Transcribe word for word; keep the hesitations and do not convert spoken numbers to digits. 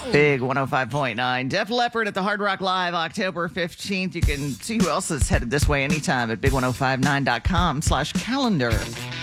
Big one oh five point nine. Def Leppard at the Hard Rock Live, October fifteenth. You can see who else is headed this way anytime at big ten fifty-nine dot com slash calendar.